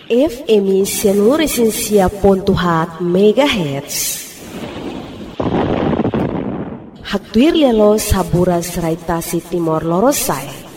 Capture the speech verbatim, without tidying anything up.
F M Seluruh Pontuhat Megahertz. Haktuir yelo sabura seraitasi Timor Lorosai.